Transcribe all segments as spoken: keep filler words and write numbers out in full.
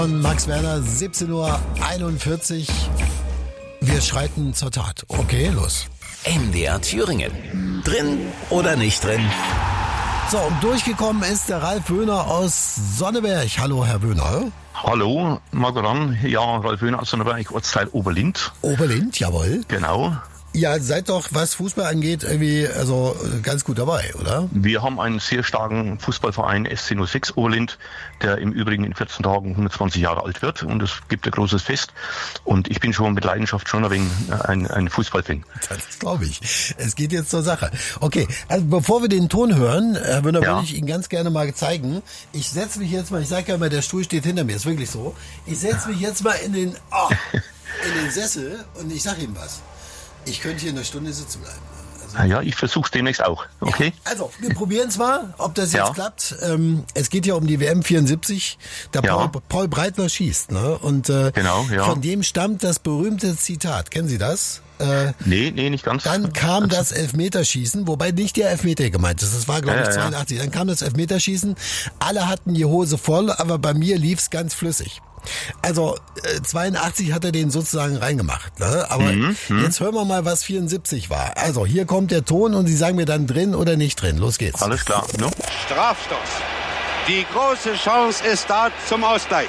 Von Max Werner, siebzehn Uhr einundvierzig. Wir schreiten zur Tat. Okay, los. M D R Thüringen. Drin oder nicht drin? So, und durchgekommen ist der Ralf Wöhner aus Sonneberg. Hallo, Herr Wöhner. Hallo, Margaran. Ja, Ralf Wöhner aus Sonneberg, Ortsteil Oberlind. Oberlind, jawohl. Genau. Ja, seid doch, was Fußball angeht, irgendwie also ganz gut dabei, oder? Wir haben einen sehr starken Fußballverein, S C null sechs Oberlind, der im Übrigen in vierzehn Tagen hundertzwanzig Jahre alt wird, und es gibt ein großes Fest, und ich bin schon mit Leidenschaft schon ein wenig ein, ein Fußballfan. Das glaube ich. Es geht jetzt zur Sache. Okay, also bevor wir den Ton hören, Herr Wöhner, Ja. würde ich Ihnen ganz gerne mal zeigen. Ich setze mich jetzt mal, ich sage ja immer, der Stuhl steht hinter mir, ist wirklich so. Ich setze mich jetzt mal in den, oh, in den Sessel und ich sage Ihnen was. Ich könnte hier eine Stunde sitzen bleiben. Also, Ja, ich versuche es demnächst auch. Okay? Ja, also, wir probieren es mal, ob das jetzt Ja. klappt. Ähm, es geht ja um die W M vierundsiebzig. Der Ja. Paul, Paul Breitner schießt, ne? Und äh, Genau, ja. von dem stammt das berühmte Zitat. Kennen Sie das? Äh, Nee, nee, nicht ganz. Dann kam das Elfmeterschießen, wobei nicht der Elfmeter gemeint ist. Das war, glaube Ja, ich, ja, ja. zweiundachtzig. Dann kam das Elfmeterschießen. Alle hatten die Hose voll, aber bei mir lief's ganz flüssig. Also äh, zweiundachtzig hat er den sozusagen reingemacht. Ne? Aber Mhm, jetzt hören wir mal, was vierundsiebzig war. Also hier kommt der Ton und Sie sagen mir dann drin oder nicht drin. Los geht's. Alles klar. Ne? Strafstoß. Die große Chance ist da zum Ausgleich.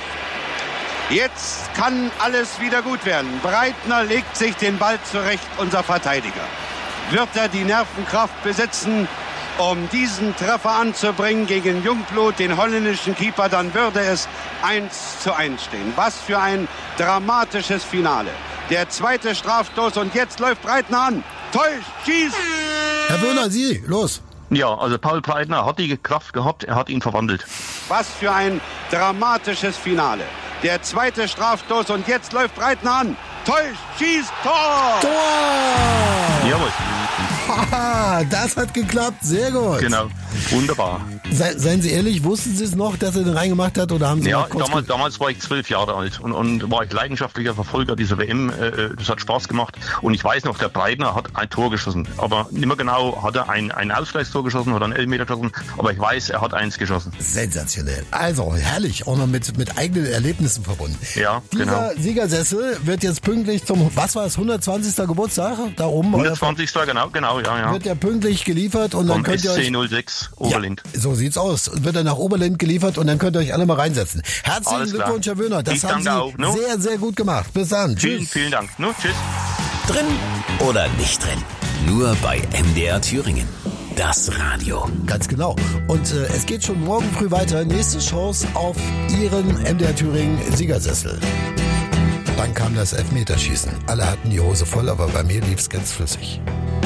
Jetzt kann alles wieder gut werden. Breitner legt sich den Ball zurecht, unser Verteidiger. Wird er die Nervenkraft besitzen, um diesen Treffer anzubringen gegen Jungblut, den holländischen Keeper, dann würde es eins zu eins stehen. Was für ein dramatisches Finale. Der zweite Strafstoß und jetzt läuft Breitner an. Täuscht, schießt! Herr Wöhner, Sie, los. Ja, also Paul Breitner hat die Kraft gehabt, er hat ihn verwandelt. Was für ein dramatisches Finale. Der zweite Strafstoß und jetzt läuft Breitner an. Täuscht, schießt, Tor! Tor! Jawohl. Haha, das hat geklappt. Sehr gut. Genau. Wunderbar. Se, seien Sie ehrlich, wussten Sie es noch, dass er den reingemacht hat, oder haben Sie Ja, noch kurz damals, ge- damals war ich zwölf Jahre alt und, und war ich leidenschaftlicher Verfolger dieser W M. Äh, das hat Spaß gemacht. Und ich weiß noch, der Breitner hat ein Tor geschossen. Aber nicht mehr genau, hat er ein, ein Ausgleichstor geschossen oder ein Elfmeter geschossen. Aber ich weiß, er hat eins geschossen. Sensationell. Also, herrlich. Auch noch mit, mit eigenen Erlebnissen verbunden. Ja, Dieser genau. Siegersessel wird jetzt pünktlich zum, was war es, hundertzwanzigsten Geburtstag? Da oben. hundertzwanzigsten Genau, genau, ja, ja. Wird ja pünktlich geliefert und dann Vom könnt ihr S C euch... null sechs Oberlind. Ja, so sieht's aus. Wird dann nach Oberlind geliefert und dann könnt ihr euch alle mal reinsetzen. Herzlichen Alles klar. Glückwunsch, Herr Wöhner. Das Ich haben Sie danke auch, ne? sehr, sehr gut gemacht. Bis dann. Vielen, Tschüss. vielen Dank. Ne? Tschüss. Drin oder nicht drin? Nur bei M D R Thüringen. Das Radio. Ganz genau. Und äh, es geht schon morgen früh weiter. Nächste Chance auf Ihren M D R Thüringen Siegersessel. Dann kam das Elfmeterschießen. Alle hatten die Hose voll, aber bei mir lief's ganz flüssig.